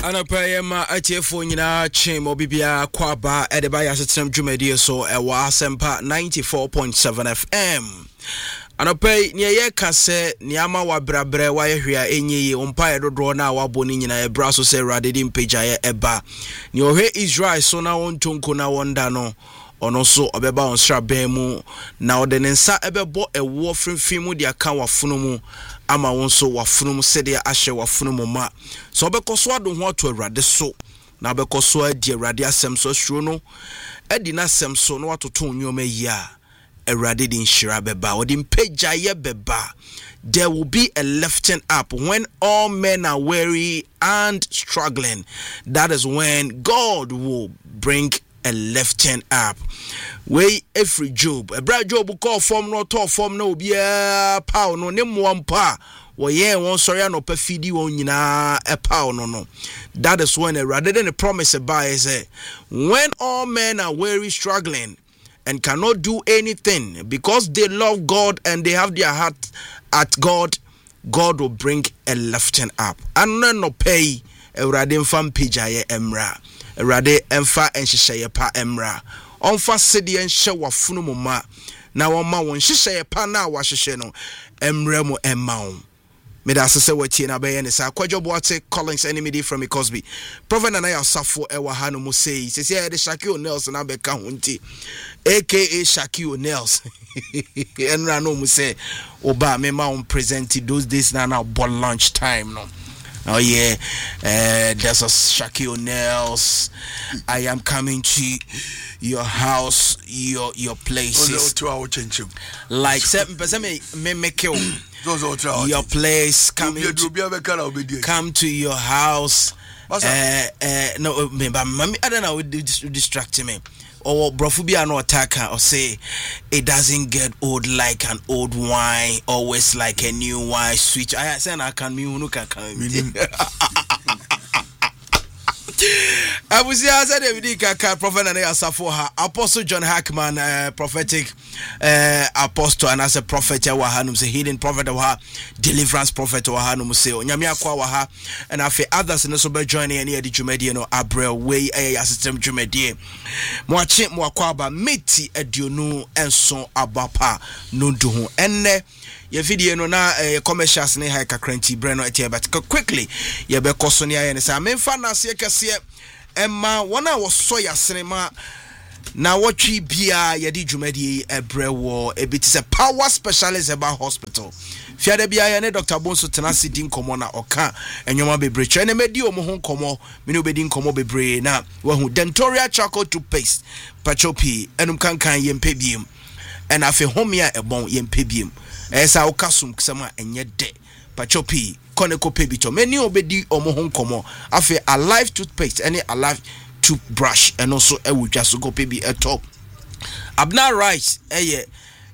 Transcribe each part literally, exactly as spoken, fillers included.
Anapayema atiefo nyina chem obibia kwaba edeba ya setem dwumadi so ewa asempa ninety-four point seven F M. Anapay ne ye kase niama wa brabre wa yehwea enyi umpa edodo na wabo ni nyina ebra so se radedi mpagya ye eba ne ohwe Israel so na wontonko na wonda no ono so obeba on sraben mu na ode ne nsa ebebo ewo frimfim mu de aka wafunu mu ama won so wafunu mu sede ahye wafunu mu ma so obekoso ado ho ato awrade so na obekoso adi awrade asem so huro no adi na asem so no watoto onyoma yi a awrade din hira beba odi mpagya ye beba. There will be a lifting up when all men are weary and struggling. That is when God will bring a lifting up. We every Job, a bright Job call form no talk form no be a power no name one pa. Well, yeah, one sorry, no perfidi one yina a power no no. That is when, rather than a promise by say, when all men are weary, struggling, and cannot do anything because they love God and they have their heart at God, God will bring a lifting up. And then no pay a radin fam pijaye emra. Rade emfa enhyehyeye pa emra onfa sede enhye wafunu mu ma na woma won hyehyeye pa na wahyehyye no emra mu emma me da sese watie na be ye ne sa kwadwobo ate Collins enemy from Cosby Prophet Nana Asafo ewa ha no mu sei sese ye de Shaquille O'Neal na be ka ho nti aka Shaquille O'Neal enra no mu say oba me ma on present those days na na ball lunch time no. Oh yeah, uh, there's a Shaquille O'Neal. I am coming to your house, your your places. Like seven percent me make you your place. Coming to, come to your house. Uh, uh, no, but I don't know. Distracting me. Or brofubia no attacker or say it doesn't get old like an old wine, always like a new wine. Switch. I said I can me unu can come. I was here. I said every day. Prophet Nana Asafo ha Apostle John Hackman, uh, prophetic uh, apostle, and as a prophet, wahanum say healing prophet, waha deliverance prophet, wahanum say onyamia kwa waha, and afi others in the sober joining any edi jumedi no abrel way a system jumedi. Mwachi mwakwaba meti edionu enso abapa nunduhu enne. Ye video no na uh, commercials ne ha kakranti breno etie but quickly ye be koso ne aye ne sa memfa na se kese emma wona wo so ya sinema na wotwi bia ye di dwumadi ebrewo e bit is power specialist about hospital fiade bia ye ne Doctor Bonso tenase din komo na oka enwoma bebre che ne medi omo ho komo me ne obedi komo bebre na wahu dentorial charcoal toothpaste pachopi enum kankan ye mpebiem and afi homia ebon ye mpebiem esa okasum ksema enye de pachopi koneko pebito many obedi omo ho komo afi alive toothpaste any alive toothbrush and also e would just go pebi a top abna rice eye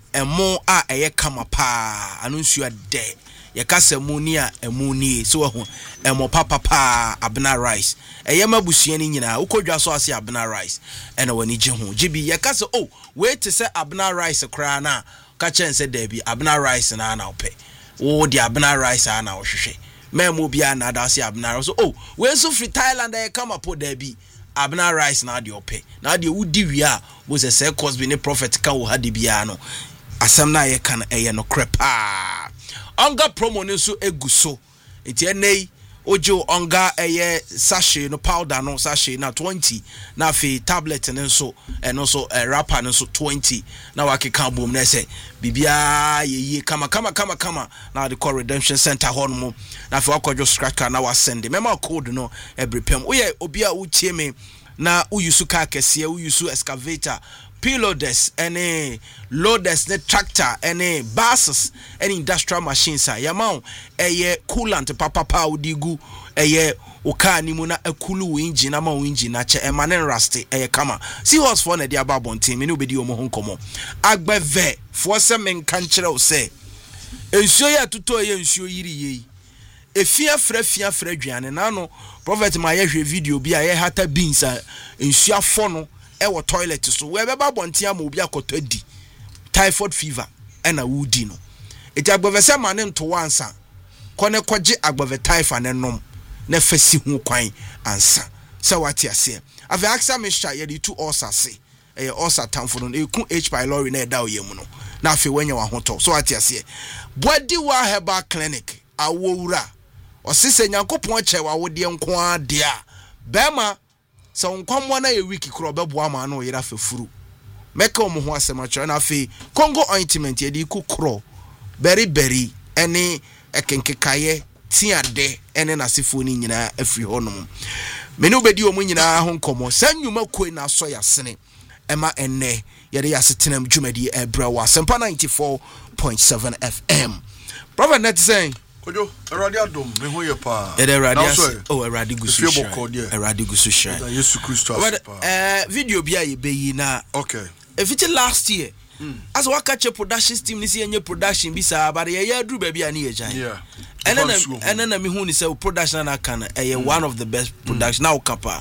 emo a eye kama pa anunsu ade ye kasa muni a emuni so ho emo papa pa abna rice eye mabusua ni nyina ukodwa so ase abna rice ena wani je ho jibi ye kasa oh wait to say abna rice kra na ka chen say debi abna rice na na ope wo di abna rice na wo hwehwe memo bia na da ase abna rice so oh we so free Thailand eye kama po debi abna rice na de ope na de wudi wi a wo se say Cosby ne prophet ka wo ha de bia no asem na ye kan eye no krepa onga promo ne so eguso enti enei ojo onga eye sachet no powder no sachet na twenty na fe tablet ne so and also a wrapper ne so twenty na wakeka bom na say bibia ye kama kama kama kama na the call redemption center hon mo na fe wakojo scratch card na wa send mema code no every pem oye obi a utie me na uyusu ka kese uyusu excavator pilodes any loaders the tractor any buses any industrial machines are yamau eye coolant papa pa udigu eye oka ni mu na akulu engine ama engine na che emanen rusty eye kama see horse for na dia babon team me no bedi omo ho nkomo agbeve for se men kan kire o se ensuo ya tuto ye ensuo yiri ye efia fra fia fra aduane na no prophet ma ye hwe video bi a ye hata beans a ensuo afo no ewo toilet so we beba bontia ma obi akoto di typhoid fever ena wudi no eti agbove se ma ne nto wansa kone kwaje agbove typhoid ne nom na fasi hu kwan ansa so what you say ave axa mixture ye di two ulcer say eh ulcer tamfo no eku H pylori na eda oyemu no na afi wenye wa hoto so what you say body wa herbal clinic awowura osise nyankopon che wa wode nko ade a bema so nkwamwa na ye wiki kro beboa ma no yira fefuru meka omo ho asema cho na afi Congo ointment ye di ku kro beri beri ene ekenkekaye tiade ene nasefo ni nyina afri honom meni obedi omo nyina ho nkomo sanyuma koi na so ya sene ema enne yede ya setenam dwumadi ebra wa sempa ninety-four point seven F M Prophet net saying Kojo eradi adom me ho ye pa e eradi oh eradi gusu eradi gusu sha Yesu Kristo eh video bia ye beyi na okay if it last year mm. as we catch a production team ni see any production bi sa but ye ya dru ba bia na ye jan yeah and then and then me hu ni say production na kan eh mm. one of the best production mm. now kapa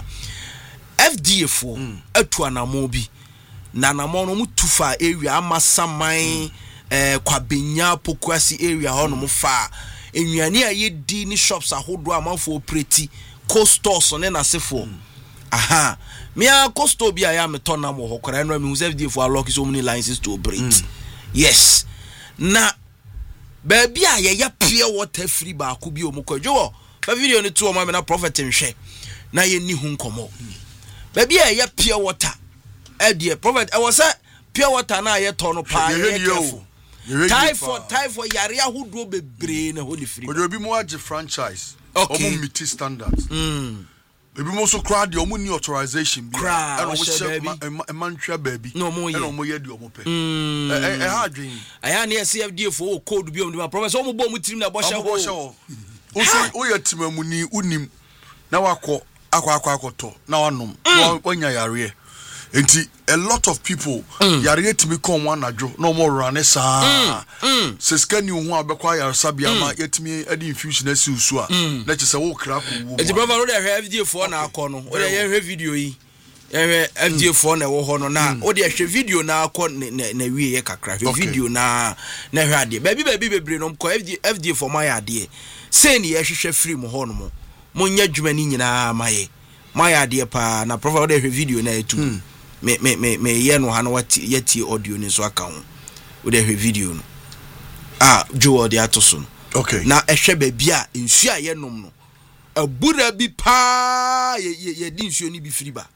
F D A for mm. atu anamo bi na anamo no mu tufa area amasaman mm. eh kwabenya pokuasi area ho no mu fa enwuane a ye di ni shops ahodo amanfo operate co-stores ne na sefo mm. aha me a costo bia ya me turn am ho kora no me hu F D A for unlock so many licenses to operate mm. yes na baby a ye ya pure water free ba ku bi o mu kwadwo ba video ni to o ma me na prophet nhwe na ye ni hu nkomo baby a ye pure water e de prophet e was pure water na ye turn pa ye careful typhoid typhoid yare ahodo bebre na holy free ojo bi mo age franchise okay omo meet standards mm ebi mo so crowd the omo ni authorization bi and omo che e man twa baby no mo ye and omo ye di omo pe eh eh ha dwen aya na C F D for code bi omo professor omo bo omo tirim na bo sha ho o so o ye timamuni unim na wakọ akọ akọ akoto na wanom wanya yare enti a lot of people mm. yare timi come one adwo no more run sa se skani hu abekwa yare sabia ma yetimi adi infusion asi usu a na chese wo kra ko wo enti brother wo dey F D A for na akọ no wo dey hwe video yi eh F D A for na wo ho no na wo dey hwe video na akọ na wie ye kakra hwe video na na hwe ade baby baby bebre no ko F D A for my ade say ni ye hwehwe free mo ho no mo mo nya dwumani nyina maye my ade pa na brother wo dey hwe video na etu me me me me ye no ha no wati yeti audio ni so aka ho wo dey hwe video no ah Joe dey atoso no okay na ehwe ba bia nsu a ye nom no abura bi pa ye ye di nsu ni bi firi ba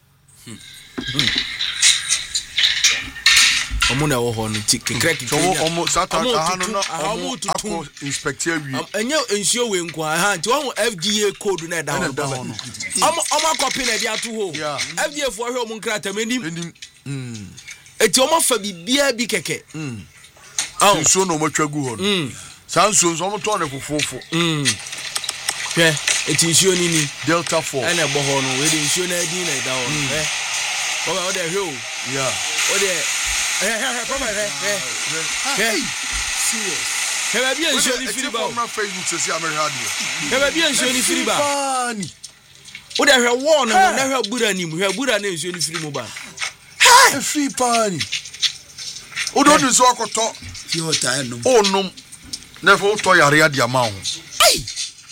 omo na wo ho no tikekre kekre omo sata ha no na omo akọ inspector wi enye nsu we nko ha nti wo F D A code na da ho omo omo copy na dia to ho F D A for hwe omo nkrata menim mm eti omo fa bibia bi keke mm ah nsu no mo twagu ho no san nsu omo to na fofofo mm hwe eti nsu ni ni Delta four ene bo ho no we di nsu na di na da ho eh o ga o de hwe o yeah o de eh eh come eh eh hey serious kebe bi enso ni firi ba na Facebook se si amerihadi kebe bi enso ni firi ba o de hwe wo no na hwe bura ni mu hwe bura na enso ni firi mu ba ha free pani o do ni so akoto ti o ta enu o num na fo to yare ade ama ho ai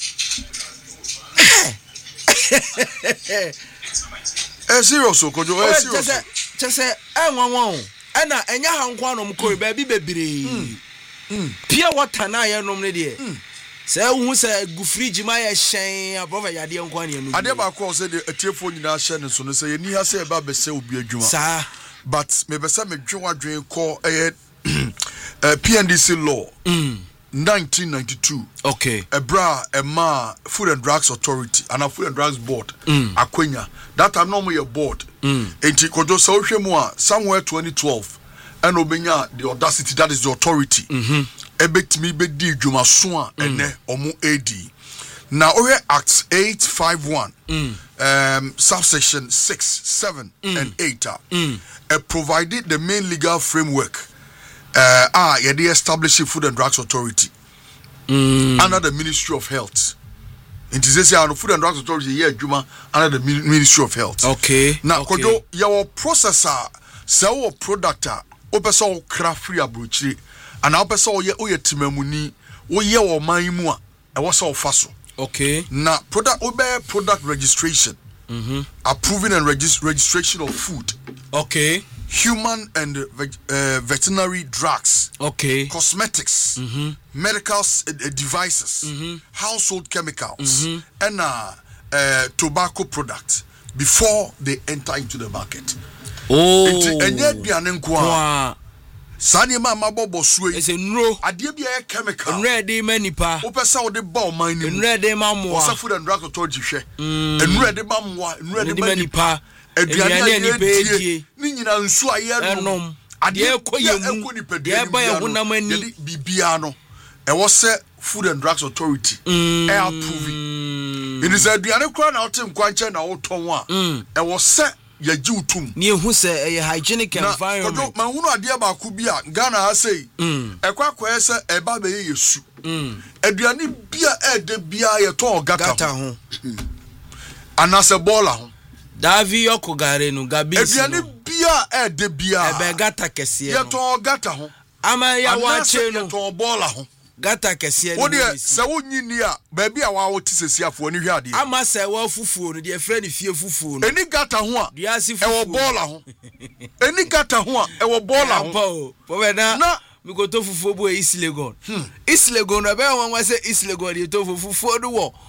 eh serious o kojo eh serious chese chese enwanwan ana enya hankwa no mkoi ba bi bebre mm pia water na ye nom ne de se hu se gu fridge ma ye hyen abova yade nkwa ne anu ade ba ko se de atiefo nyina hye ne so no se ye ni ha se ba be se obi adwuma sa but me be se me dwen adwen ko eh P N D C law mm nineteen ninety-two okay ebra ema Food and Drugs Authority and a Food and Drugs Board mm. akwenya that time no mo your board mm. enti kojo sa ohwe mu a somewhere twenty twelve and obenya the audacity that is the authority mhm ebetimi be di dwuma so a ene omo A D na ohwe Act eight fifty-one mm. um subsection six, seven mm. and eight mm. uh, provided the main legal framework uh ah yeah they establish Food and Drugs Authority mm. under the Ministry of Health. It is say Food and Drugs Authority here Juma under the Ministry of Health. Okay. Now okay. kojo your processor sell producta opeso craft free abrochiri and opeso ye oye timamuni wo ye wo man mu a e wo so faso Okay. Now, product obey product registration. Mm-hmm. Approving and regis- registration of food. Okay. Human and veg- uh, veterinary drugs. Okay. Cosmetics. Mm-hmm. Medical uh, devices. Mm-hmm. Household chemicals. Mm-hmm. And uh, uh, tobacco products before they enter into the market. Oh. And yet, Sani ma mabobo suwe. Ese nro. Adie bi e chemical. Nre de manipa. Opesa wo de ba o man ni. Nre de mamoa. Osa food and drug authority hwe. Nre de mamoa, nre de manipa. Aduane ani peji. Ni nyina nsu aye no. Adie ekoyemu. De ba ye honam ani. Bibia no. E wo se Food and Drugs Authority e approve. It is aduane kra na otem kwanche na wo ton a. E wo se ya ji utum ni ehu se e hygienic environment na ma hunu ade ba ku bia Ghana ha sei ekwa kwa se e ba be yesu aduane bia e de bia ye ton gata ho anase bola ho Davi yokugare no gabi aduane bia e de bia e be gata kese ye ton gata ho ama ya wache no ton bola ho gata kese no wode se wonyini a ba bia wa wo tisesiafo ni hwe ade ama se wa fufuo no de frɛ ne fie fufuo no eni gata ho a de asi fufuo e wo bola ho eni gata ho a e wo bola ho po we na mi go to fufuo bo East Legon East Legon no be won wa se East Legon de to fufuo do wo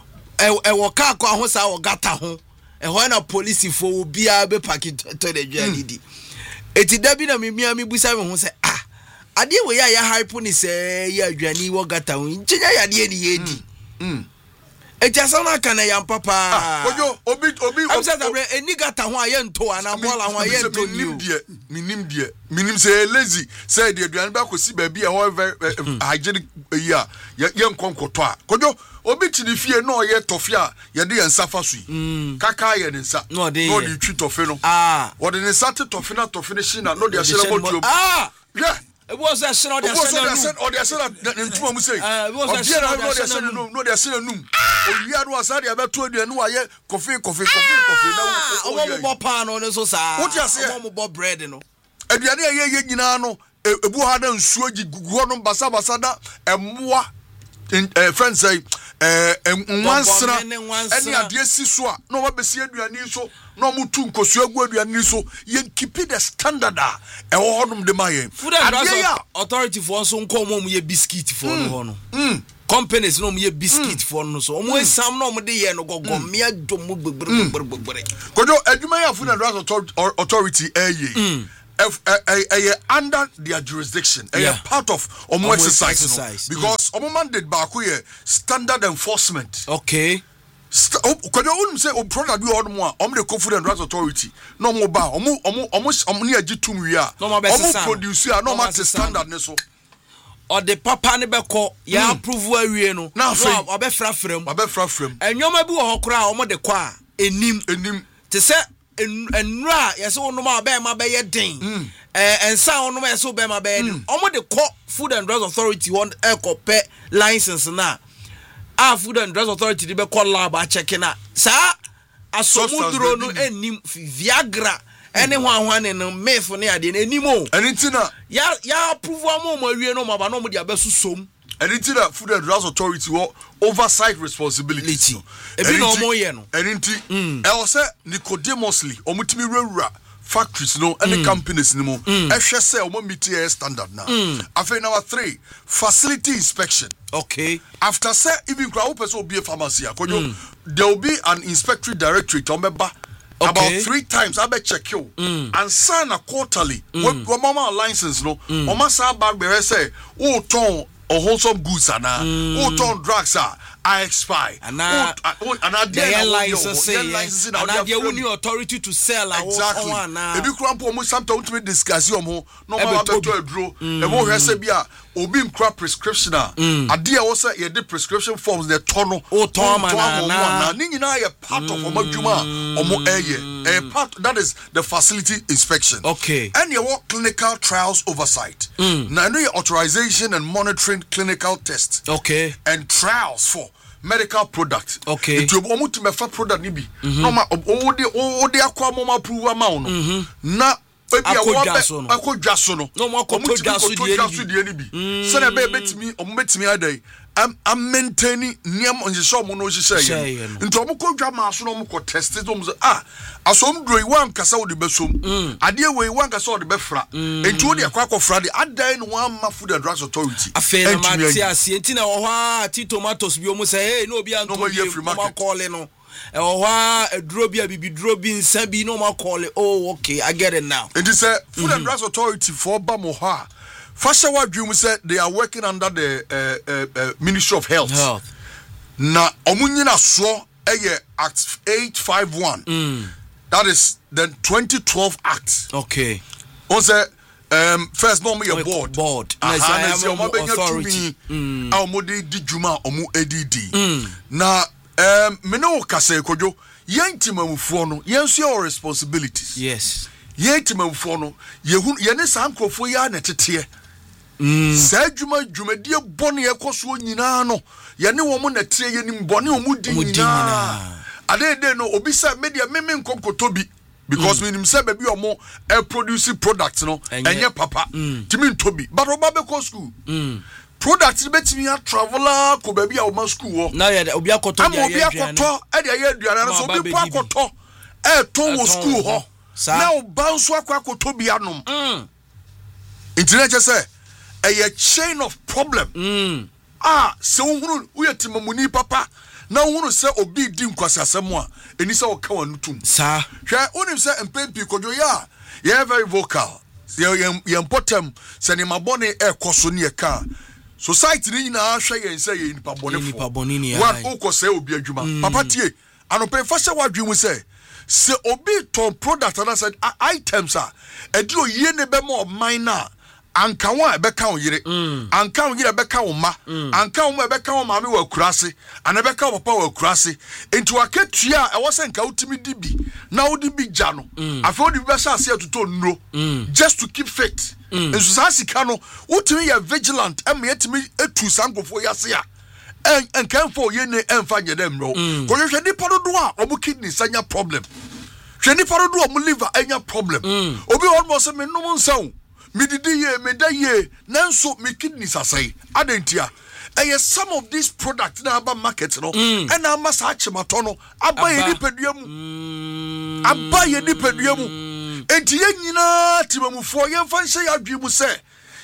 e wo ka kwa ho sa wo gata ho e ho na police fo obi a be packet to de dwani di eti da bi na mi mia mi busa me ho se ah ade we ya ya hype ni se ya adwani wo gata ho nchenya ya de ni yedi mm ejasa na kana ya papa ojo obi obi am say that eni gata ho aye nto ana bola ho aye nto ni minim die minim die minim say lazy say de adwani ba kosi ba bi e ho very hygienic ya ye nkonkoto a kojo obi tini fie no ye tofia ye de nsafa so yi kaka ye nsa no de twi tofe no ah wo de nsa te tofe na tofe ne shina no de ashira motuo ah yeah it was a shina de ashira no or de ashira ntuma mu say obi na no de ashira no no de ashira num owia no asa de abeto aduanu aye coffee coffee coffee coffee na wo mo bo pan no so sa wo mo bo bread no aduane ye ye nyina no ebu ha na nsuo gi gugu no basa basa da emoa eh friends say eh nwansra eni ade si so a no wa besi aduane so no mu tu nkosu agu aduane so ye keep the standard a e wo hodum de maye Food and Drugs Authority for so nko mo ye biscuit for no no mm companies no mo ye biscuit for no so mo esam no mo de ye no gogo me adom gbegbere gbegbere kojo adwuma ya Food and Drugs Authority eh If, uh, uh, uh, under their jurisdiction, uh, yeah. part of omo exercise, exercise. No? Because omo mm. mandate baako ye standard enforcement. Okay. Because you wouldn't say o product bi odmo a omo the Food and Drugs Authority no mo ba omo omo omo omo ne agitum wi a omo produce a no matter standard ne so. Or the papa ne beko ya approve awie no. Na so obefra frem. Obefra frem. Enyoma bi wo hokora omo de kwa enim enim. Te say enra yes onum a be ma be ye den eh ensa onum yes be ma be den omo de call Food and Drugs Authority won e copy license na a Food and Drugs Authority de be call lab a check na sa asomuduro no enim Viagra ene ho ahwane no mef ne ade na enimo enitina ya ya approve am mo awie no ma ba no mo de abesusom enitina Food and Drugs Authority wo oversight responsibility ebi no mo ye no enti e wo se Nicodemously omutimi rewura factories no any companies ni mo ehwe se omo meet standard na after number three facility inspection. Okay, after say even kra wo person obi pharmacy akojo there will be an inspectory directorate omeba about three times I bet check you and sign a quarterly when mama license no mama sa bag be say o ton or wholesome goods and who turn drugs are I expire and now their license and now they only authority to sell exactly if you cramp almost sometimes to discuss your more no matter to a draw the more resebia obi nkra prescription a ade a wo say ye the prescription forms the tono o ton na ni nyina ye part of omadwuma omo eye a part that is the facility inspection. Okay, and your clinical trials oversight na no authorization and monitoring clinical tests. Okay, and trials for medical products. Okay, to omo to mefa product ni bi no ma o de o de akwa mo approve amount no na akɔdwa so no akɔdwa so no no mo akɔdwa so die ni bi sɛ na be betimi ɔmo betimi adai am am maintaining niam onhyehyɛ ɔmo no hyehyɛ nti ɔmo kɔdwa ma so no ɔmo kɔ test it ɔmo so ah asom dro yi wan kasa wo de besom ade we wan kasa wo de befra enti wo de akɔ akɔfra de adai no wan ma food and drugs authority afei na ma ti asie enti na wo ha ti tomatoes bi ɔmo sɛ hey no obi anto bi ɔmo call no e wo ha aduro bi abibi duro bi nsa bi no ɔmo call oh okay I get it now enti sɛ food and drugs authority for ba mo ha Fashawa Dream said they are working under the uh, uh, uh, Ministry of Health. Health. Na omunyina so eye Act eight fifty-one. Mm. That is the twenty twelve Act. Okay. On say um first no me your board. Board. Na say omo benya tumi. A omo de di djuma omo edidi. Na um me no kase kojo yentimamufo no yenso your responsibilities. Yes. Yentimamufo no yehu ye ne sankrofo ya na tete. Mm. Sa djuma djumadie bone yekoso nyina no ye ne wo mo na tie ye nim bone o mu di nyina ade de no obi say media meme nkonkoto bi because mm. we nim say baby o mo e produce product no enye papa mm. timi ntobi but oba be ko school mm. product betimi a traveler ko baby a o ma school wo na ye obi akoto dia ye akoto e dia ye aduane so obi po akoto e ton wo school ho na o banso akoto bi anom mm. internet say a chain of problem. Mm. Ah, so who we are Timamuni papa. Now who say obi dim kwasa semwa. Enisa waka wanutum. Sir. Share only say and pay people ya. Yeah, very vocal. You important sending my bonnet air cosoni car. Society in our share and say in Pabonifo. What Oko say obi juma. Papa tie. And pay first what you say. Say obi ton product and I said items are. A do ye nebe more minor. Anka wa ebeka wo yire anka wo yire ebeka wo ma anka wo ebeka wo maame wa kurase ana ebeka wo papa wa kurase enti waketua e wo se nka utimi dibi na wo dibi gya no afa wo dibi be sha ase atoto nro just to keep fit enso sa sika no utimi ya vigilant em yetimi etu sankofo yase a en enkan fo ye ne emfa nye dem ro ko hwe di pododo a obu kidney sanya problem hwe di pododo omu liver anya problem obi won mo se me num nsaw me didi ye me da ye nanso me kidneys asai adentia eh some of these products na aba market no and na masa achemato no aba ye nipadua mu aba ye nipadua mu enti ye nyina timamufo ye mfa nhye ya adwe mu se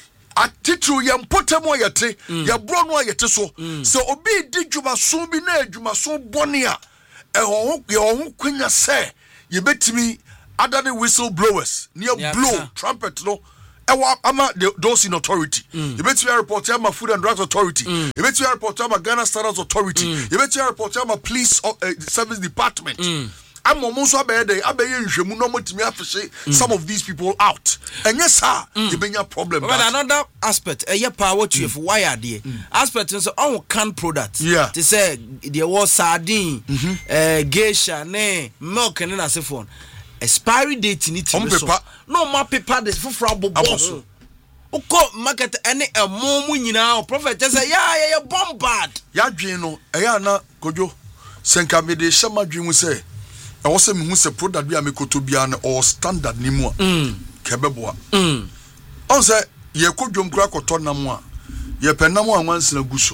atitu ye mpotamo yete ye bro no yete so so obi di dwumaso bi na adwumaso bone a ehon ye ohun kwanya se ye betimi adane whistle blowers near blow trumpet no ama the dosing authority you bet you report ama food and drugs authority you bet you report ama Ghana Standards authority you bet you report ama police uh, service department I'm almost abede abeye nhwemu no motimi afishe some of these people out and yes sir you been your problem but another aspect eh your power to you for why are there aspect so on can products yeah to say there was sardine eh geisha ne milk and na phone expiry date ni ti so no more paper this for bobo uko market any emo mu nyina prophet say ya ya bombard ya dwen no eya na kojo senka me de shama dwen mu say e wo se me hu se product bi amekoto bia na or standard ni mu a mm kebeboa mm on say ye kodwom kura koto na mu a ye pe na mu anwansena guso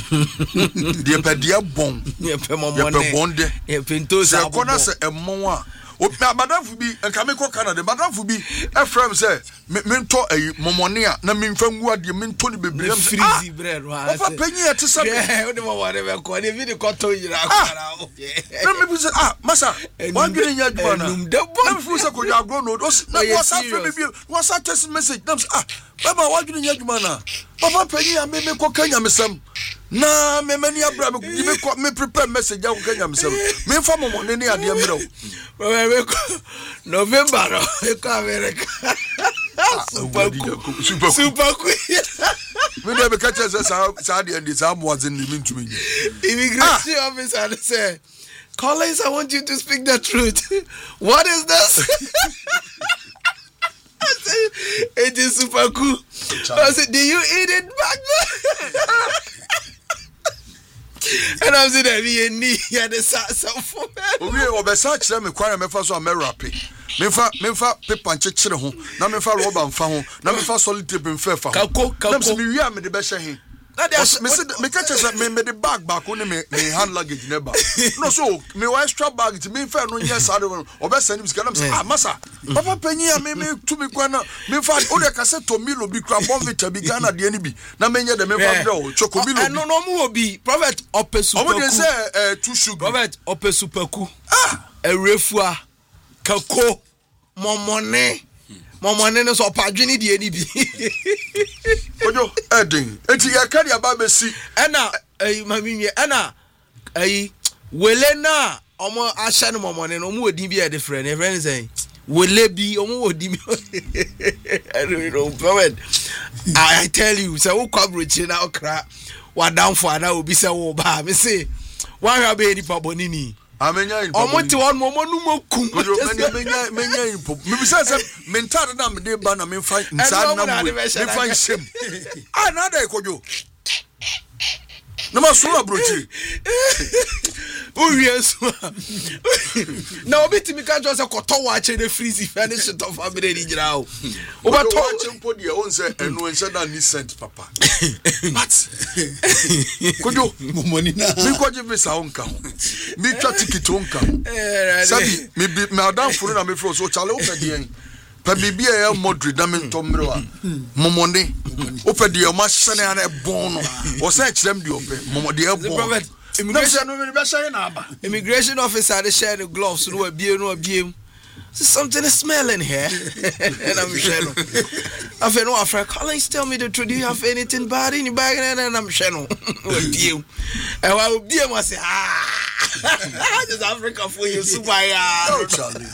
mm de pe de bon ye pe momone ye pe bonde ye pe nto sa bo se se emo a o madam fu bi enka me ko Canada madam fu bi e frame say mento ayi momone a na memfa ngu ade mento ne bebrem freezy bread wa o fa panyi ete se eh o de mo ware be ko de vi de ko to yira akara o na me bi say ah masa wa dwene nya djuma na na me fu say ko ya agro no na WhatsApp frame bi WhatsApp text message na ah baba wa dwene nya djuma na papa panyi a me me ko kanya mesem na me mani abra me me ko me prepare message ya ko kanya mesem me fa momone ne ade amra November no ko America super cool super super cool me do be catch us sa sa de ndi sa mo azin ni mintumi immigration officer say Collins, I want you to speak the truth. What is this? I said, it is super cool. I said, do you eat it back there? And I'm saying that we need the sauce for me. We over search them, me kwara me fa so am rapi. mefa mefa paper nchechire ho na mefa rubber mfa ho na mefa solid tape mfa fa ho kako kako na me wi a me de be hye he me say me catch say me me the bag back on me me hand luggage never no so me wa extra bag ti me fa no nya sa de obesa ni sika na say ah masa papa panyi a me me to me kwa na me fa o de ka say tomilo bi kra bonvita bi Ghana de ani bi na me nya de me fa de o chocomilo no no mu obi prophet opesupaku o de say eh two sugar prophet opesupaku ah erefua kako momone momone no so padwene de ani bi ojo edin enti ya ka dia ba besi ena eh maminye ena eh wele na omo ahye no momone no omo odin bi e different e friend say wele bi omo odin I don't know prophet I tell you say wo kwabrochi na okra wadanfo ana obi say wo ba me say wa hwa be ni pabonini amenya in omo ti won mo mo nu mokum ojo menya menya menya in pop me bisa say mentar na me de ba na me fa nsa na me me fa nsem ah na da ikojo na ma so abrochi Uye so na obiti mi ka jo se koto wa che de freeze finish it of family ni gira o oba to wa chempo de o nse enu nse na ni cent papa but kojo mo money na mi kwaje visa onka ho mi twa ticket onka ho sabi mi mi adam furu na me fro so chale o pede en pa bibi e Madrid na me ntomre wa momone o pede e ma hye na e bon no o se kirem de ope momode e bon immigration immigration officer they share the gloves no abie no abie something is smelling here and I'm sure I feel no Africa Collins tell me the truth, do you have anything bad in your bag and I'm sure no abie and I will be must say ah this Africa for you super ya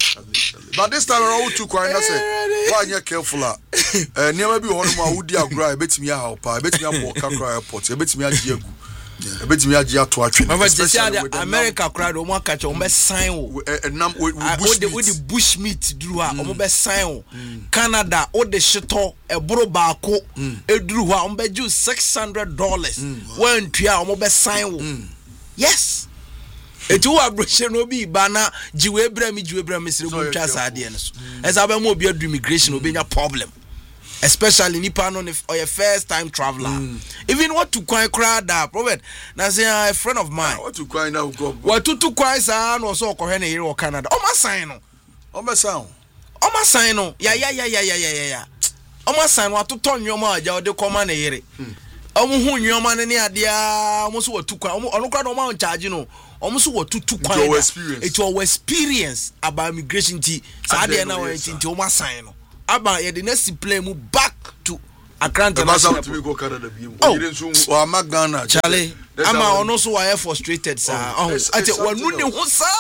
but this time around too quiet I say why you careful ah eh never be one ma wudi agura betimi ha opa betimi abo kakra airport betimi agiegu ebetimi agi ato atwe especially America crowd o mo catch o be sign o enam we the bush meat duru ha o be sign o Canada o de shito eboro baako eduru ha o be ju six hundred dollars when tua o be sign o yes etu wa brochure no bi bana jiwe bra mi jiwe bra mi sire mo twa saade no so esa be mo obi adu immigration obenya problem especially nipa no or your first time traveler mm. even what to quite crowd that prophet na say a friend of mine what to quite now go what to to quite say no so ko he na here or Canada o ma sign no o ma sign o ma sign no ya ya ya ya ya ya ya o ma sign what to turn your ma aja o de koma na here o mu hu nyoma ne ne ade a o mu so watu kwa o no kwa no ma charge no o mu so watu tu kwa it your experience about immigration ti sa ade na wa ti o ma sign no aba ye the next play mu back to Accra International to go Canada bi o yire nso o amagana Charlie ama ono so were frustrated sir oh ate wanu ne ho sa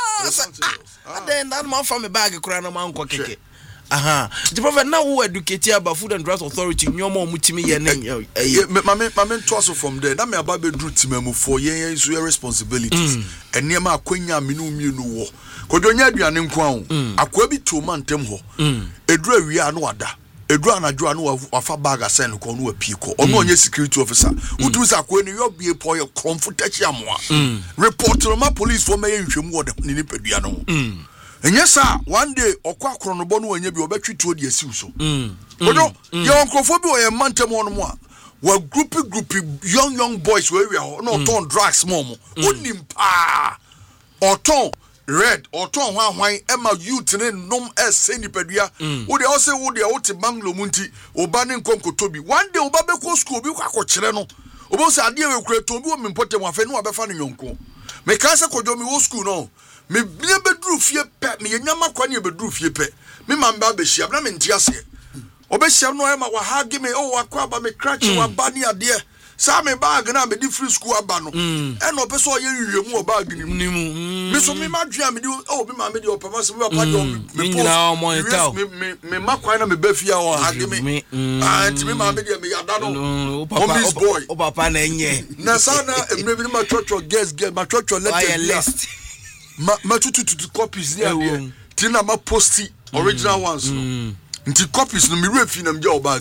and then that man from me bag kura na man ko keke aha the prophet now who educate about Food and Drugs Authority nyoma omutimi ye na mama mama to us from there na me aba be dru timamu for ye so your responsibilities ene ma akwanya minu mienu wo kodonya aduane nko ahụ akwa bi to man tem ho eduru awia anu wada eduru anajo anu wafa bag asen ko no apii ko ono onye security officer udu sa akwa ni yo bie po ye comfortable amoa report to ma police for me nhwemu wo de ni nipadua no enye sa one day okwa akoro no bo no onye bi obetwi to de asiw so kodo ye onkrofo bi o ye man tem ono mo a wa groupy groupy young young boys we we no turn drugs momo unim pa oton red or ton hwan hwan ema youth ne nom ese nipadua wo de o se wo de o te banglo munti oba ne nkonkotobi one day oba be ko school bi kwa kire no oba se ade we kure to bi o me mpote mo afa ne wa be fa no nyonko me ka se kojo mi wo school no me bia be duru fie pe me nyama kwa ne be duru fie pe me mamba be hia na me ntiase oba hia no ema wa ha gi me o wakwa ba me crack wa ba ni ade sa me bag na me di free school aba no e no pe so ye wiwe mu o bag ni mu me so me ma dua me di o be ma me di o papa so me papa di o me po me me me ma kwa na me ba fia o age me anti me ma me di me yada no o papa boy o papa na enye na sa na emre bi ma chocho guest get ma chocho let ma ma tutu tutu copies ni ade ti na ma posti original ones no nti copies no me refi na me je o bag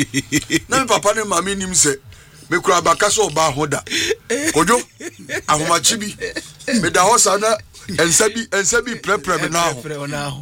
na me papa ne ma me nim se me kura bakaso oba hoda kojo ahomachi bi me da hosa na ensabi ensabi prepare me na ho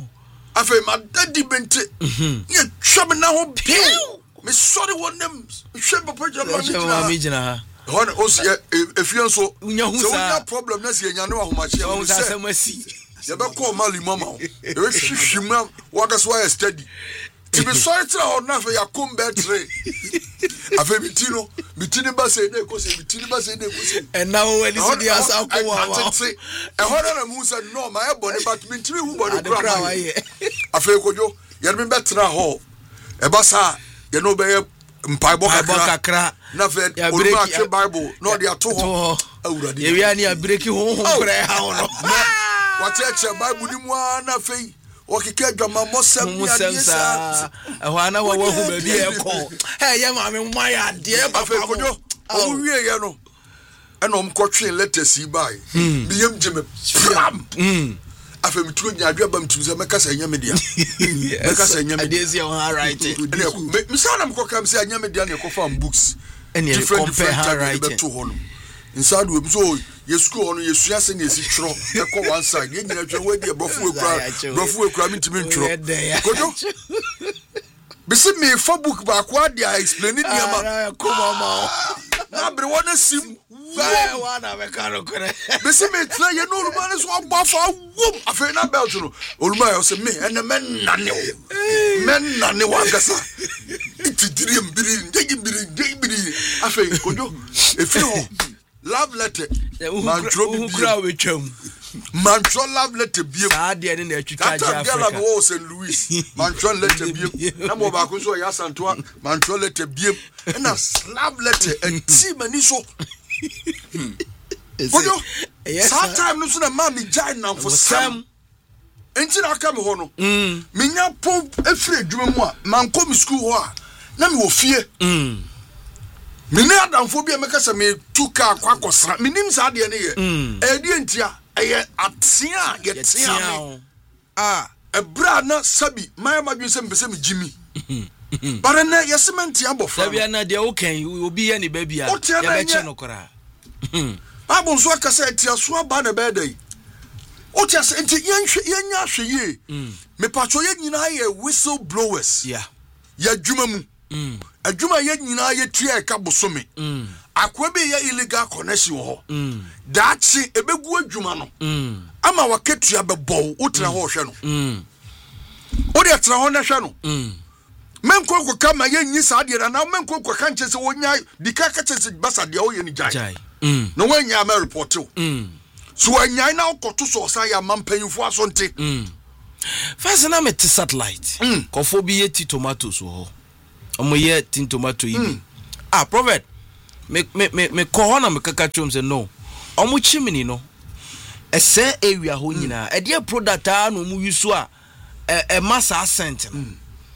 Afe ma daddy bente. Ye twam na ho biu. Me sorry one them. Hwe papa jama me jina ha. Hon os efian so. Unya hu So sa. unya problem na se nya ne wa homache. Hu sa samasi. Ye be call mali mama. E be hwihwim waka so ya steady. Ti be sorry tra ho na fe ya kom betre. Afe bitino, bitini ba se ne ko se bitini ba se ne ko se. And now when you see the house akwa wa. E hono na mu se no ma e bone but bitini hu bone kra. Afe kojo, ye me betra ho. E ba sa ye no be mpaibo kakra. Na fe oluma atwe Bible no de ato ho. Awurade. Ye wi ani abreki ho ho kra ha ho no. What eche Bible ni mu na fe okike adwama mosem ya sa ehwa na wa wa hu ba bi e ko eh ye ma me mwa ya de papa kojo o wie ye no enom kotwe letters bai bi yem jeme pram mm afa mi tro nya adwa bam tumse meka sa nya media meka sa nya media adesi o ha right mi sa na mko kam se nya media na ko fam books any compare ha right to ho no inside we so ye school no ye suase na esi twro e ko one side ye nyina twa we de brofu ekura brofu ekura mi ntimi ntwro kojo bisi me fa book ba kwa dia explain ni ama ko mama na bre wona sim wa wa na me karo kore bisi me tla ye no oluma ne so agbafa wom afa na belt no oluma yo se me ene men nane o men nane wa gasa itidiri mbiri ndegi mbiri ndegi mbiri afa kojo e fi ho love letter man throw who crowd with chum man throw love letter biem sa de ne na twitwa ja Africa that was Saint Louis man throw letter biem na mo ba ko so ya santoa man throw letter biem na love letter and see mani so kojo that time no so na ma me jai na for sam enti na aka me ho no me nya po efre adwuma mu a man ko mi school ho a na me wo fie mm mini adamfo bia meka se me tuka kwakosra minim sa de ne ye e die ntia eye atia ye tia ah e bra na sabi my madwin se mpese me jimi bare na ye cement abofra sabi na de o kan obi ye ne ba bia ye be che no kora abon so aka se tia so aba na be dai o tia se nti ye nhwe ye nya hwe ye me pacho ye nyina ye whistle blowers yeah ya dwuma mu mm adwuma ye nyina ye tua ka bosome mm akwa bi ye illegal connection ho mm daachi ebegu adwuma no mm ama waketua bebo utra ho hwe no mm o de tra ho na hwe no mm menko ko kama ye nyi sa de na menko ko kan chese wonya dika ka chese basa de o ye ni jai mm no wanya ma report o mm so wanya na okoto so sa ya mampanyufo asonte mm fast na met satellite mm kofo bi ye ti tomatoes ho omo ye tin tomato yi mm. ah prophet me me me me ko ho na me kaka chom say no omo chimney no ese area ho nyina e de product a no mu yusu a e, e massa scent mm.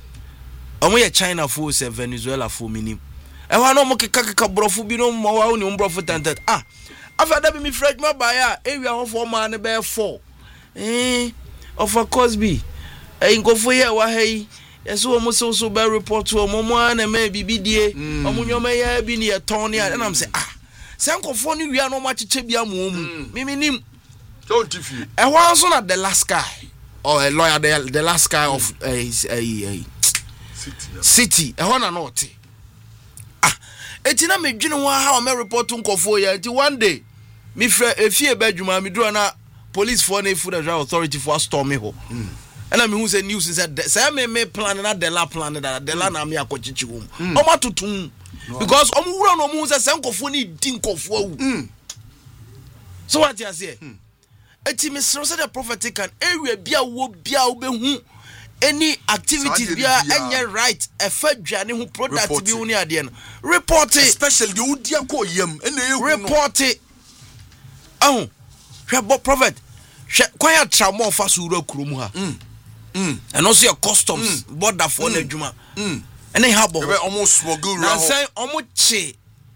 omo ye China fo se Venezuela fo minim e wa no mo kaka kaka brofo bi no mo wa oni brofo tantat ah afa da bi mi fresh ma ba ya area ho fo ma ne be four eh of course be e nkofo ye wa hai yes wo mo so so be report to mo mo na me bibidie omo nyoma ya bi ne ton ya na am say ah se nkofo ni wia no ma cheche bia mo mu miminim don't tifi e wan so na the last guy or a lawyer the, the last guy mm. of a a a city city e hona not ah etina me dwene ho ha o me report to nkofo ya enti one day me frɛ efie ba dwuma me duro na police for na food authority for storm me ho mm. And I mean who said news said say me me plan na de la plan that de la na me akochichi wo o ma tutum because o mu wura no mu say say nkofo ni di nkofo awu so what you say eti me say the prophetic and area bia wo bia wo be hu any activities bia enye right e fa dwane hu product bi hu ni ade no report it especially the udi akọ yam ene ye report it oh hwe prophet hwe kwaya tramo fa suru akurum ha mm and also your customs mm. border for mm. Najuma mm and they have almost smuggle now say omo che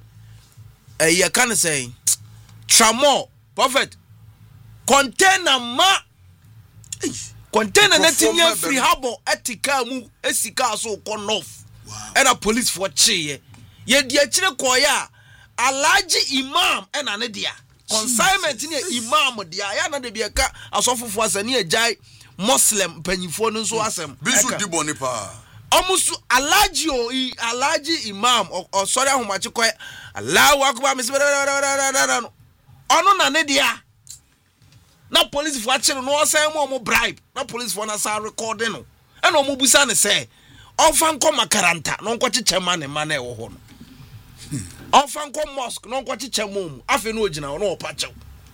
eh you can say tramo prophet container ma container na tinya free harbor etika mu esika so kon off and a police for che ye dia kire koya alaji imam and ane dia consignment ni imam dia ya na de bieka asofofo asani ajai Muslim panyimfo no so asem bisu di boni pa almost alaji o alaji imam or sorry ahomachi ko Allahu akbar misbara ono na ne dia na police for akyere no say mo bribe na police for na sa recording no e na mo busa ne say onfa nko makaranta no nko chiche ma ne ma na e wo ho no onfa nko mosque no nko chiche mom afi no ogina no opa chew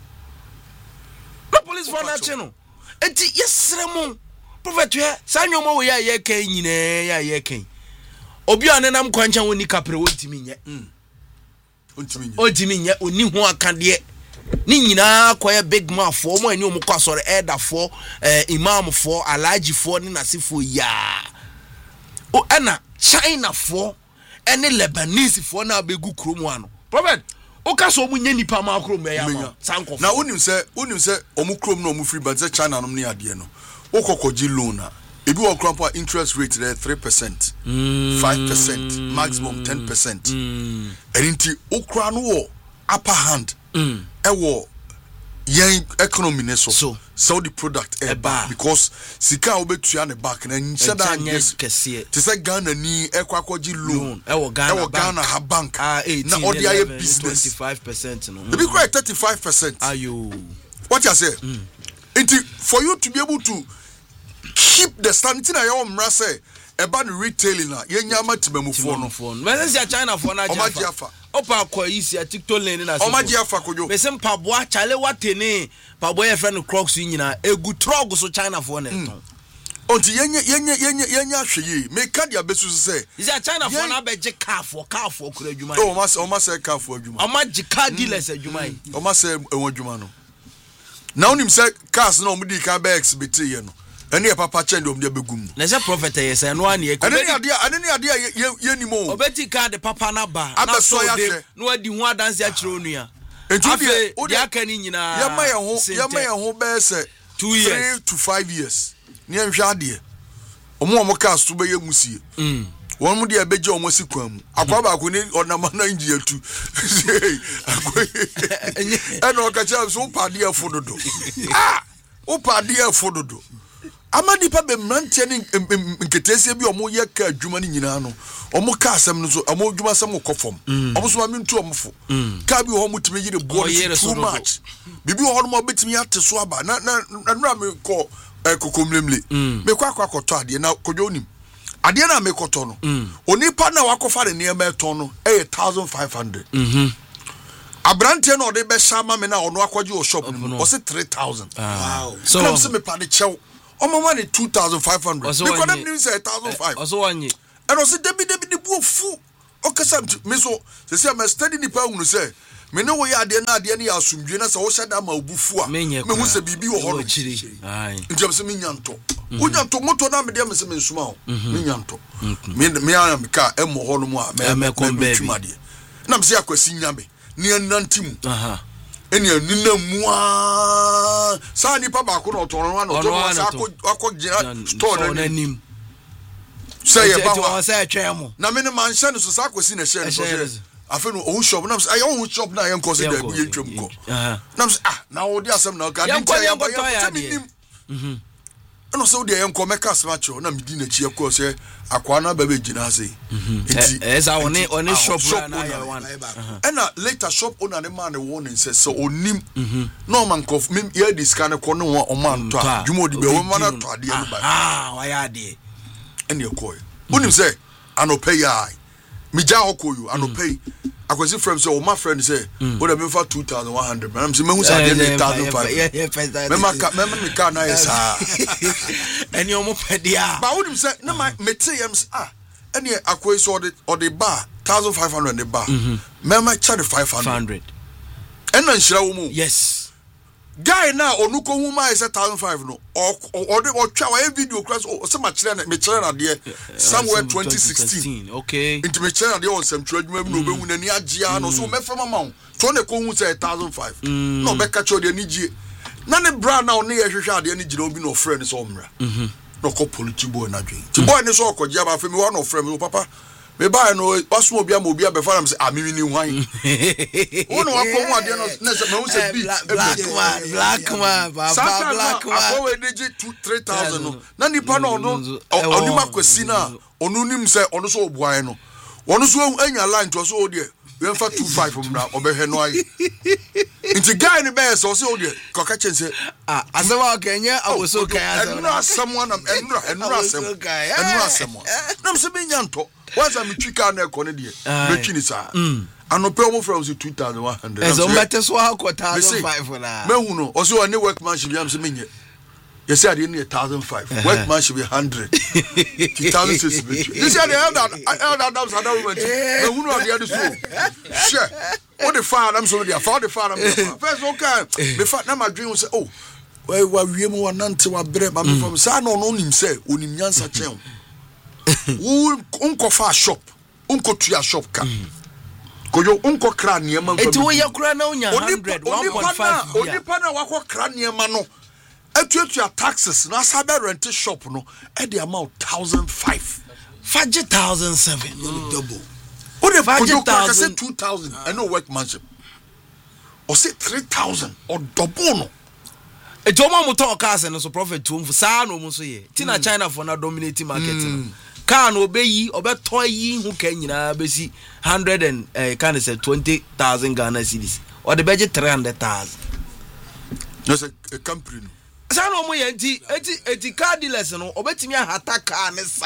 na police for na akyere no enti yesre mo prophet ye sanyo wo ya ye kan nyine ya ye kan obi anenam kwanchan woni kapre wontimi nye ontimi nye ontimi nye oni ho akade ni nyina koye big man fo mo ani omukọ asore elder fo eh, imam fo alaji fo ni nasifo ya o ana China fo ene Lebanese fo na abegu krom ano prophet o ka so munye nipa ma krom ya ma sanko na unim se unim se omu krom na omu free but China no ni ade no okokoji loan na ebi wo krampa interest rate there three percent mm. five percent maximum ten percent mm. erinti okra no wo upper hand mm. ewo yen economy ne so so Saudi product e ba because sika obetua ne back na nhyɛ da yes kese te sɛ Ghana ni ekwakoji loan ewo Ghana ewo Ghana ha bank ah na odi aye business twenty-five percent no ebi kwa thirty-five percent ayo what you say mm. Inti for you to be able to keep the standing na your mra say eba no retailing na yenya matimamufo no phone when say China phone na jafa opa kwa isi ya TikTok lane na so omaji afa kojo be sem paboa chale watene paboa ye friend Crocs nyina egu trog so China phone na ton onti yenye yenye yenye yenye ahwe me ka dia besu say is a China phone na be je car for car for kura adwuma o ma o ma say car for adwuma o ma je car dealers adwuma o ma say enwo adwuma no na onim say cars na omudi ka be exhibit ye no ene e papa chende omde begum na say prophet ye say no an ye ene ni ade ene ni ade ye ni mo obeti ka de papa na ba na so de no adi ho adanse a kire onua afi o de aka ni nyina ya ma ye ho ya ma ye ho be say two years three to five years ni enhwa ade omo omo cars to be ye musie mm won mu de abeje omo sikwan mu akwa ba ko ni onama na nji atu akwa eno ka cha so pade afododo ah o pade afododo amadi pa be mrantie ni nketesie bi omo ye ka adwuma ni nyina no omo ka asem no so omo adwuma asem kokofom omo so ma mentu omo fo ka bi ho mutime yire bo too much bibi ho no betimi ate so aba na na nra me ko kokomlemle me kwa kwa koto ade na kodwo nim ade na me koto no onipa na wakofa de ne ma ton no e one thousand five hundred mhm abrante no de be shama me na ono akwaje o shop no o se three thousand wow so come se me pa de chew o mama ne two thousand five hundred me ko dem ni say one thousand five o so wanye and o se debi debi de bu fu o kasa me so se se am study ni pa hunu say me ne wo ya ade na ade ne ya asumdwe na se wo hyada ma obufu a me hu se bibi wo ho ai njem se me nyanto wo nyanto moto na me de me se me nsuma ho me nyanto me me ya me ka e mo ho no mu a me ko be twumade na me se akwasi nyame ni anantim aha eni anina mua sa ni pa ba ko no to no no to sa ko akọ store na nim say ye ba wa say twemo na me ne man hye no so sa akwasi na hye no so afi no o shop na say o shop na ye nko se da bi ye twem ko na say ah na o di asem na ka din tell ye ba ye nim mhm no so de ye nko me ka smacho na me di na chi ko se akwa na ba be gina say enti eza oni oni shop na ya one ena later shop owner ne man warning say so onim no man kof me ye discan ko no o man to djumo di be o man to ade no ba ah wa ya ade ene ko onim say anope ya mi ja okoyu anope akwesi friend say o ma friend say o da me fa two thousand one hundred man am say me hu say one thousand five me ma ka me me ka na yes ah eni o mo pedia ba onim say na ma mete yam ah eni akwesi o de o de ba one thousand five hundred de ba me ma charge five hundred ena nhira wo mu yes guy na onuko hu ma is one thousand five no o de o twa wa video class o se ma kire na me kire na de somewhere twenty sixteen okay into me kire na de on some trade adwuma no be hu na ni agea no so me fa mama to na ko hu say one thousand five no be ka cho de ni gie na ne bra na o ne ye hwehwe ade ni gire obi no friend so omra mhm no ko politi boy na dwen ti boy ni so okoje aba fa mi wa no friend mi papa me buy no waso obi am obi abefa am say ah me ni hwan wo no akọ ho ade no na say me wo say beat black man black man baba black man akọ we dey two three thousand no na nipa no no oni makwasi na onu nim say onu so obuan no onu so anya line to so ode we fa two five from na obehwe no aye inti guy ni be so so ode koka chense ah asema okenya awoso kan asema enura someone enura enura sem enura sem nam se be nyanto once am twika na ekọ ne de be twi ni sa anope omo from two thousand one hundred ezo mbete so ha ko one thousand five na mehu no o so one workmanship am se menye you say dey one thousand five workmanship be one hundred two thousand six be this year they have that have that dams that woman mehu no dey do so sure what the far am so dey for the far am first okay me fa na my dream say oh why wa wie mu wa nante wa bre ma me from say no no nim say onim nyansa chen unko fa shop unko tuya shop ka kojo unko kra niema eti wo ye kra na unya one hundred one point five oni pa na wakọ kra niema no atuatua taxes na sabe rent shop no e dey amount one thousand five five thousand seven double o dey kojo ka say two thousand I know workmanship o say three thousand or double no eti o ma mo talk cars no so profit to mfu sa no mo so ye ti na China for na dominating market no car no obeyi obeto yi hu ka nyina besi one hundred and eh can say twenty thousand Ghana cedis or the budget three hundred thousand no say a company no sa no mo ye nti eti eti car dealers no obetimi ahata car ne sa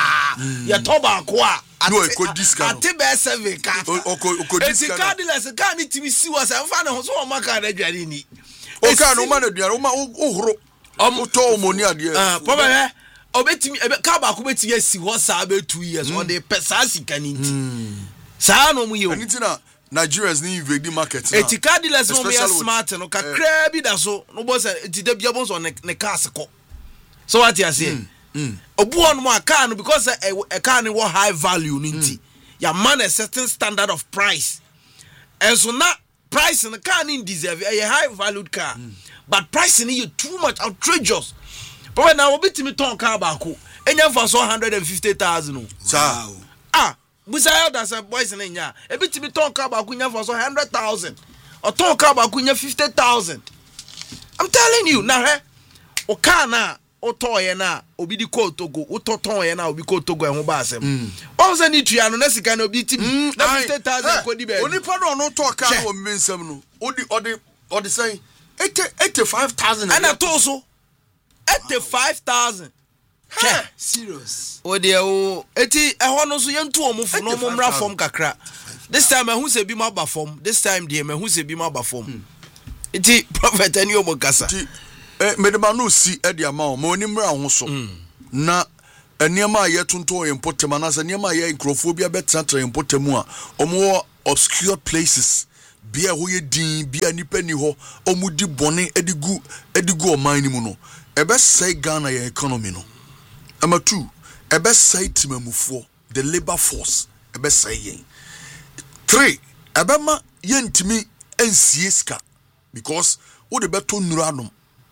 ya toba ko a no e ko discount ati be seven car o ko ko discount eti car dealers car ni timi si wa sa fa ne ho so o maka na dware ni o car no ma na dware o ma o horo o to o moni ade ah problem obetimi car ba ko betimi asi ho sa be two years on the pesa sika ni nti sa no mo ye o nti na Nigerians ni invade market na eti car dealers no be smart no kakra bi da so no bo say eti da bia bo so ne cars ko so what you say obu on mo car no because a car ni what high value ni nti ya man a certain standard of price and so na price in the car ni deserve a high valued car but price ni you too much outrageous but now obetimi ton car ba ko enya for so one hundred fifty thousand wow ah busa elders and boys in nya e bitimi ton car ba kunya for so one hundred thousand or ton car ba kunya fifty thousand I'm telling you na he o car na o toye na obi di ko Togo o to ton ye na obi ko Togo e ho ba asem o se ni tua no na sika na obi timi na fifty thousand ko di be oni pa no no to car o mensam no odi odi odi say eighty-five thousand and a to so eighty-five thousand Che, serious. O de o eti ehwo no so yentu omufo no momra form kakra. This time ehun se bi ma ba form. This time de ehun se bi ma ba form. Eti prophet ani omokasa. Ti eh medema no si e de ama o ma oni mra ho so. Na eniema ye tonto important na se eniema ye nkrofo bi abetratra important mu a omo obscure places bia ho ye din bia nipa ni ho omudi bone edigu edigu o man ni mu no ebe say Ghana ye economy no. Number two, ebe say timamufo, the labor force, ebe say yen. Three, ebe ma yentimi ensieska because what the beto nuranum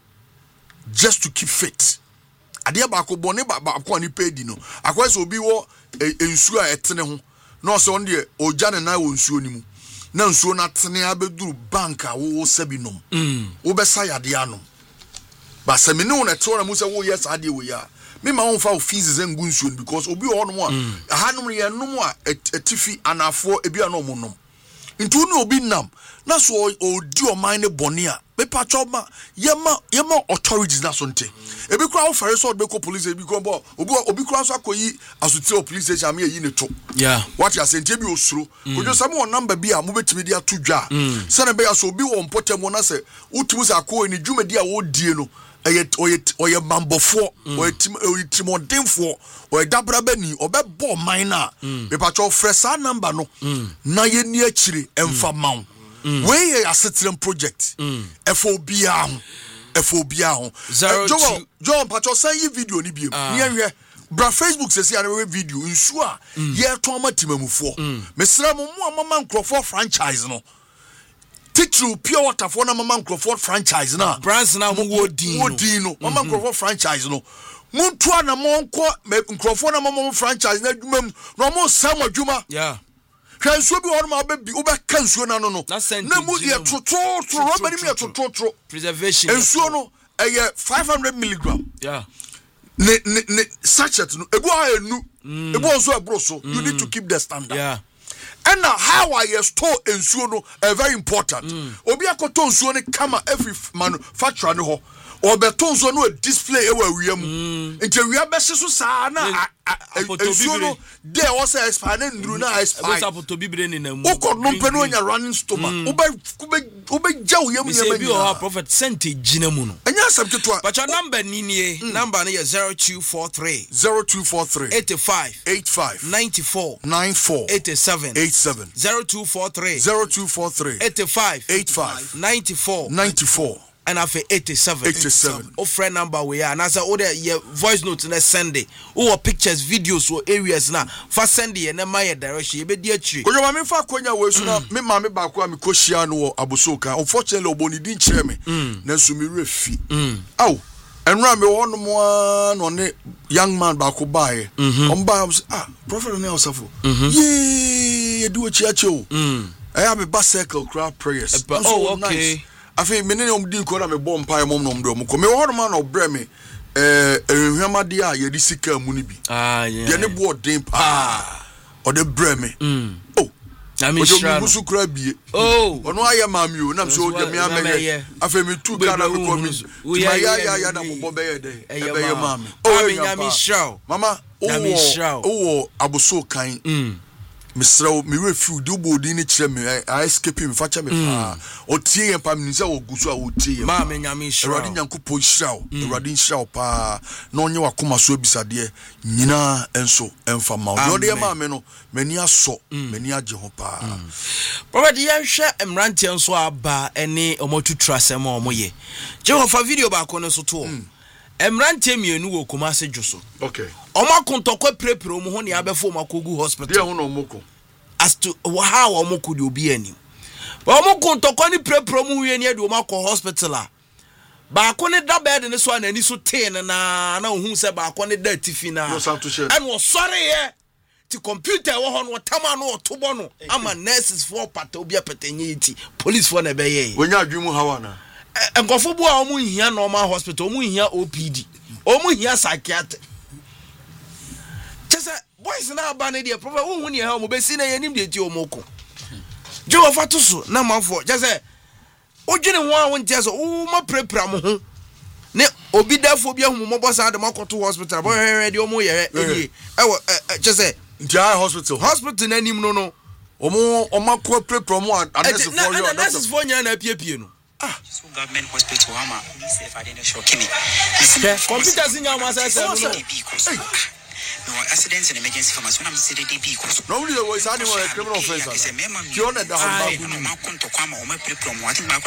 just to keep fit. Adia bako bone ba bako ani pedi no. Akwa so obi wo ensuo a etene ho. No so on de oja ne na wo nsuo ni mu. Na nsuo na tene abeduru bank a wo sebi nom. Wo be sa yade anom. Ba se me ne wo na to na mu se wo yes ade wo ya. Me ma won fa fees zengu nsuo because obi wo no mo a hanom ye nom a etifi anafo ebi a no mo nom ntu no obi nam na so odi o man ne bone a me pa choma yema yema authorities na so nte ebi kura wo fare so be ko police ebi ko bo obi obi kura so akoyi asuti o police station me yi ne to yeah what you say nte bi osuro kojo sam won number bi a mo betimi dia to dwa se na be ya so obi wo mpotem na se utumi sa ko ni dwumadi a wo die no oye oye mambofo oye tim oye timodinfo oye dabrabani obebo man na me pacho fresa number no na ye ni akire emfa maw we ye asetrem project efo bia ho efo bia ho jo jo pacho send you video ni biem ni enhwe bra Facebook se se ane video nsu a ye to amatimamufo mesra mo mo amama nkrofo franchise no Teacher pure water for na mama Crawford franchise na. Brands na mo wodi. Wodi no. Mama Crawford franchise no. Muntu na mo nko Crawford na mama franchise na adwuma no mo sam adwuma. Yeah. Hwan so bi won ma be bi wo be kan so na no no. Na mu ye toto to robert mi ye toto. Preservation. Ensuo no eye five hundred milligram. Yeah. Ne ne ne sachet no egu ha enu. Egu so ebro so. You need to keep the standard. Yeah. And now how I store ensuo no uh, very important. Obi akoto ensuo ne kama every manufacturer no ho. Or beto ensuo no display ewa wiam. Nti wiam be so sa na ensuo no there was expire ndru na expire. Abo sapoto bibre ni na mu. Ukọ no pe no nya running stomach. Oba oba jaw yam yam. Bi o prophet sente gina mu no. Anya asem to. But your number ni nie. Number na zero two four three zero two four three eighty-five eighty-five ninety-four ninety-four eighty-seven eighty-seven zero two four three zero two four three eighty-five eighty-five ninety-four ninety-four and after eighty-seven eighty-seven. O friend number we are. And as I order your voice note na send it. O pictures, videos, or areas na. First send it and then my direction. You be dear tree. Kojo mami fa konya we so na me mami ba ko ami koshia no Abosoka. Unfortunately oboni din kire me. Na so mi refi. Aw. Enra me won mo no ne young man ba ko bae. On ba ah prophet na osafo. Ye do chi ache o. I have a bus circle crowd prayers. Oh okay. Afi menene om di ko na me bom pae mom no mdo ko me ho ma na obre me eh ehwama de a ye di sika mu ni bi ah yeah de ne bo den pa o de bre me oh na me shra no so kra bie oh ono aye mami o na so de me ameye afi me tu ka na me ko mi ma ya ya ya na mo bo be ye de e be ye mami oh me nya me shra mama oh oh Abosokan mm Misra mi refu do bodi ni kire me I escape me fa cha me fa o tie yen pa me nse o gusu a o tie yen ma me nyame hira Erade Nyankopon hira o Erade hira pa na onye wakoma so bisade nyina enso emfa ma o de ma me no mani aso mani age ho pa prophet ya hwe emrante enso aba ene omotutra sem o moye Jehovah video ba ko no so to emrante mienu wo Kumasi Joso okay Oma kontokwa prepre omo ho ne abefo makogu hospital. Dia ho no moko. As to how omo could you be any. But omo kontokwa ni prepre omo hu eni ade omo ko hospital a. Ba ko ne da bed ne so anani so ten na na hu se ba ko ne da tifi na. And was sorry here. Ti computer wo ho no tama no otobo no. Ama nurses for pata obi apetenye ti. Police for na be ye. Wonya adwemu hawa na. Enkofo bu a omo hia normal hospital, omo hia O P D. Omo hia psychiatrist. Boys na ba ne dia prophet wo hu ne ha mo be si na yanim de ti omoko Jehovah to so na manfo je say o dwene ho a won tie so wo ma prepra mo ho ne obi dafo bia hu mo bo sa de makoto hospital bo hwe de o mo ye e e je say ntia hospital hospital na nim no no o mo o ma ko prepra mo anese for you anese for nya na piepie no ah so government hospital ama safe I didn't show kimi computer sinya mo say no no accidents and emergency pharmacy when I'm saying D B course. Normally, there was anyone a criminal offense. You're not the